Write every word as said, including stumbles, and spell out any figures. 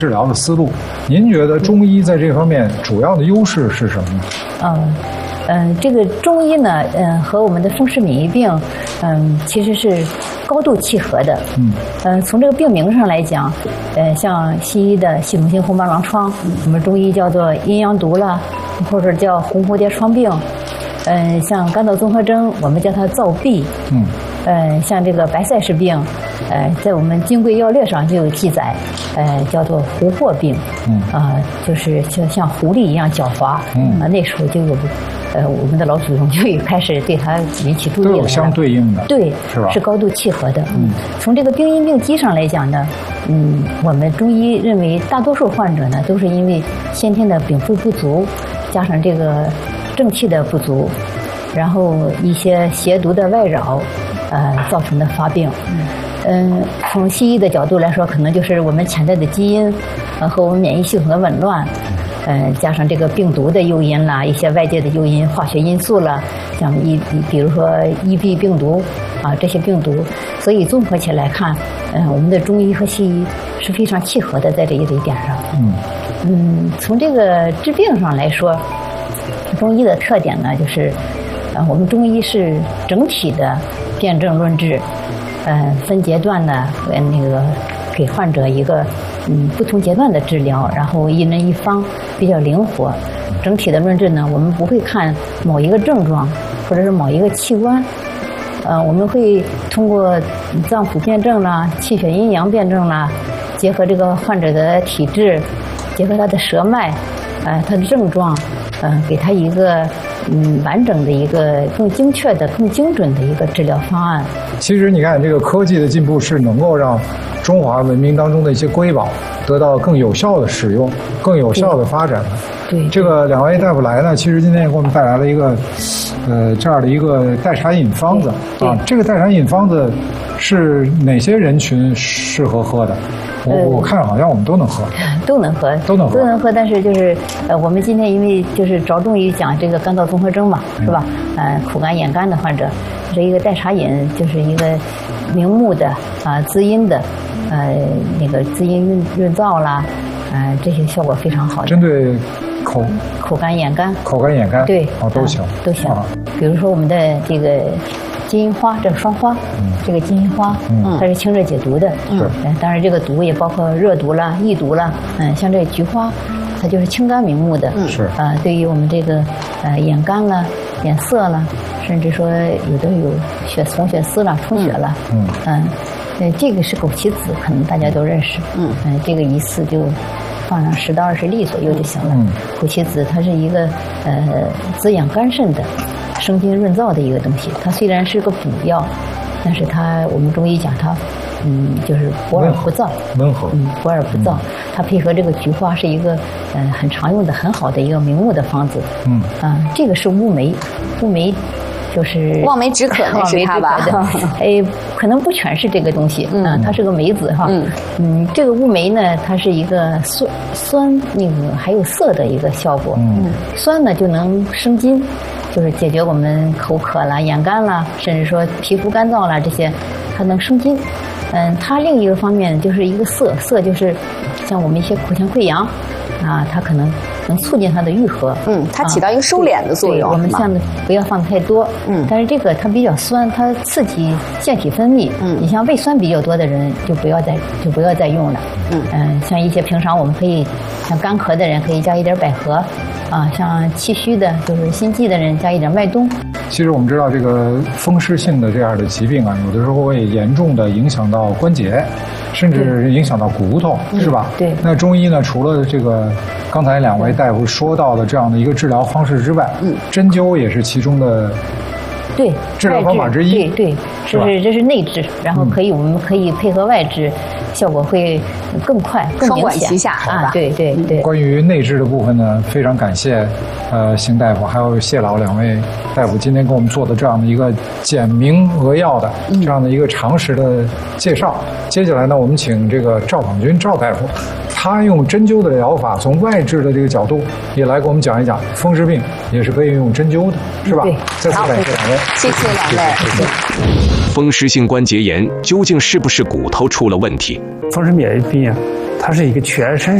治疗的思路。您觉得中医在这方面主要的优势是什么呢？ 嗯。嗯，这个中医呢，嗯，和我们的风湿免疫病，嗯，其实是高度契合的。嗯，嗯，从这个病名上来讲，呃，像西医的系统性红斑狼疮，我们中医叫做阴阳毒啦，或者叫红蝴蝶疮病。嗯，像肝脏综合征，我们叫它燥痹。嗯，呃，像这个白塞氏病，呃，在我们《金匮要略》上就有记载，呃，叫做狐惑病。嗯，啊、呃，就是就像狐狸一样狡猾。嗯，啊，那时候就有。呃，我们的老祖宗就开始对它引起注意了， 都有相对应的， 对， 是吧？ 是高度契合的。嗯，从这个病因病机上来讲呢，嗯，我们中医认为大多数患者呢都是因为先天的禀赋不足，加上这个正气的不足，然后一些邪毒的外扰，呃，造成的发病。嗯，从西医的角度来说，可能就是我们潜在的基因，呃，和我们免疫系统的紊乱。呃，加上这个病毒的诱因啦，一些外界的诱因、化学因素啦，像一比如说 E B 病毒啊这些病毒，所以综合起来看，嗯、呃，我们的中医和西医是非常契合的，在这一这一点上。嗯嗯，从这个治病上来说，中医的特点呢，就是呃，我们中医是整体的辨证论治，呃，分阶段呢，呃，那个给患者一个。嗯，不同阶段的治疗，然后一人一方，比较灵活。整体的论治呢，我们不会看某一个症状，或者是某一个器官，呃，我们会通过脏腑辨证啦、气血阴阳辨证啦，结合这个患者的体质，结合他的舌脉，呃，他的症状，嗯、呃，给他一个嗯完整的一个更精确的、更精准的一个治疗方案。 其实你看，这个科技的进步是能够让中华文明当中的一些瑰宝得到更有效的使用、更有效的发展的。 对， 这个两位大夫来呢，其实今天给我们带来了一个，呃，这样的一个代茶饮方子啊。这个代茶饮方子是哪些人群适合喝的？我我看好像我们都能喝， 都能喝， 都能喝， 都能喝。但是就是呃，我们今天因为就是着重于讲这个肝脏综合征嘛，是吧？呃，苦干眼干的患者，这一个代茶饮就是一个明目的啊、呃、滋阴的，呃，那个滋阴润润燥啦，呃，这些效果非常好的。 针对口口干眼干， 口干眼干， 对， 哦，都行， 都行。 啊、 比如说我们的这个金银花，这个双花，嗯、这个金银花，嗯、它是清热解毒的。 是、 嗯，当然这个毒也包括热毒啦、疫毒啦。嗯，像这个菊花，它就是清肝明目的。 嗯，是。 啊、呃，对于我们这个呃眼干啦、眼涩啦，甚至说有的有血红血丝啦、充血啦。嗯嗯，呃，这个是枸杞子，可能大家都认识。嗯嗯，这个一次就放上十到二十粒左右就行了。嗯，枸杞子它是一个呃滋养肝肾的。生津润燥的一个东西，它虽然是个补药，但是它我们中医讲它，嗯，就是补而不燥， 温和， 嗯，补而不燥。它配合这个菊花是一个呃很常用的、很好的一个明目的方子。嗯啊，这个是乌梅，乌梅就是望梅止渴的是它吧？ 哎，可能不全是这个东西，嗯，它是个梅子哈。嗯嗯，这个乌梅呢，它是一个酸酸那个还有涩的一个效果。嗯，酸呢就能生津。就是解决我们口渴啦、眼干啦，甚至说皮肤干燥啦这些，它能生津。嗯，它另一个方面就是一个涩，涩就是像我们一些口腔溃疡啊，它可能能促进它的愈合。 嗯，它起到一个收敛的作用。 我们像不要放太多。嗯，但是这个它比较酸，它刺激腺体分泌。嗯，你像胃酸比较多的人就不要再就不要再用了。嗯嗯，像一些平常我们可以像干咳的人可以加一点百合。啊，像气虚的，就是心悸的人，加一点麦冬。 其实我们知道，这个风湿性的这样的疾病啊，有的时候会严重的影响到关节，甚至影响到骨头，是吧？ 对。 那中医呢，除了这个刚才两位大夫说到的这样的一个治疗方式之外，嗯，针灸也是其中的。 对， 治疗方法之一。 对对，这是这是内治，然后可以、嗯、我们可以配合外治，效果会更快、更明显。 双管齐下啊！对对对。 关于内治的部分呢，非常感谢呃邢大夫还有谢老两位大夫今天给我们做的这样的一个简明扼要的这样的一个常识的介绍。嗯、接下来呢，我们请这个赵广军赵大夫，他用针灸的疗法，从外治的这个角度也来给我们讲一讲风湿病也是可以用针灸的，是吧？ 对， 再次感谢两位。 谢谢两位。谢谢。 风湿性关节炎究竟是不是骨头出了问题？ 风湿免疫病啊， 它是一个全身